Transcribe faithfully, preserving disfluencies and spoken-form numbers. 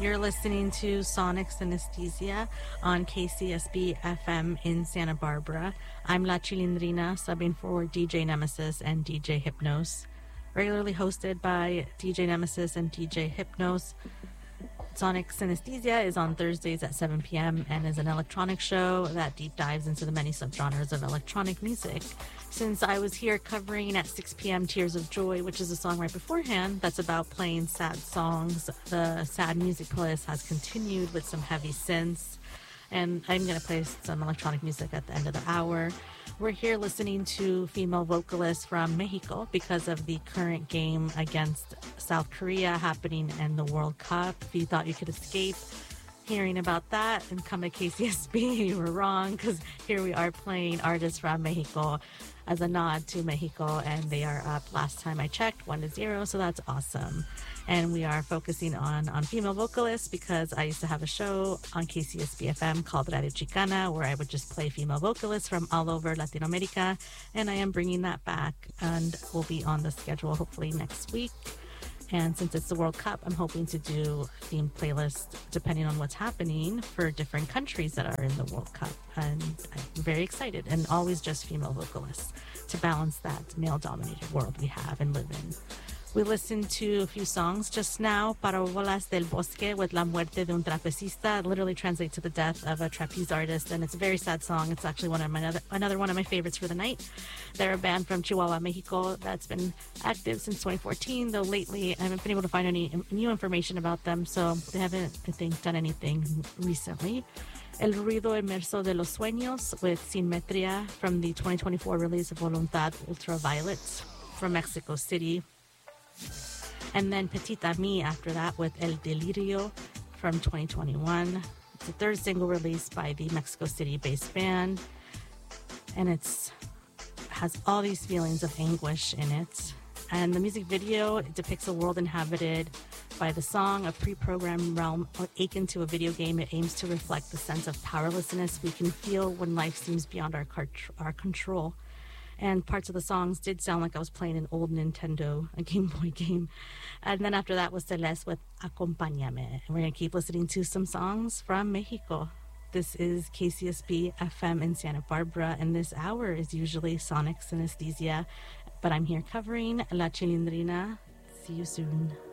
You're listening to Sonic Synesthesia on K C S B F M in Santa Barbara. I'm La Chilindrina, subbing for D J Nemesis and D J Hypnos. Regularly hosted by D J Nemesis and D J Hypnos. Sonic Synesthesia is on Thursdays at seven p.m. and is an electronic show that deep dives into the many subgenres of electronic music. Since I was here covering at six p.m. Tears of Joy, which is a song right beforehand that's about playing sad songs, the sad music playlist has continued with some heavy synths, and I'm going to play some electronic music at the end of the hour. We're here listening to female vocalists from Mexico because of the current game against South Korea happening in the World Cup. If you thought you could escape hearing about that and come to K C S B, you were wrong, because here we are playing artists from Mexico as a nod to Mexico, and they are up last time I checked, one to zero, so that's awesome. And we are focusing on, on female vocalists because I used to have a show on K C S B F M called Radio Chicana where I would just play female vocalists from all over Latin America, and I am bringing that back and will be on the schedule hopefully next week. And since it's the World Cup, I'm hoping to do themed playlists depending on what's happening for different countries that are in the World Cup. And I'm very excited, and always just female vocalists to balance that male-dominated world we have and live in. We listened to a few songs just now. Parábolas del Bosque with La Muerte de un Trapecista. It literally translates to the death of a trapeze artist, and it's a very sad song. It's actually one of my another, another one of my favorites for the night. They're a band from Chihuahua, Mexico that's been active since twenty fourteen, though lately I haven't been able to find any new information about them, so they haven't, I think, done anything recently. El Ruido Inmerso de los Sueños with Sinmetria from the twenty twenty-four release of Voluntad Ultraviolet from Mexico City. And then Petita Mi after that with El Delirio from twenty twenty-one. It's the third single released by the Mexico City-based band, and it's has all these feelings of anguish in it. And the music video, it depicts a world inhabited by the song, a pre-programmed realm akin to a video game. It aims to reflect the sense of powerlessness we can feel when life seems beyond our our control. And parts of the songs did sound like I was playing an old Nintendo, a Game Boy game. And then after that was Celeste with Acompáñame. And we're going to keep listening to some songs from Mexico. This is K C S B F M in Santa Barbara, and this hour is usually Sonic Synesthesia. But I'm here covering La Chilindrina. See you soon.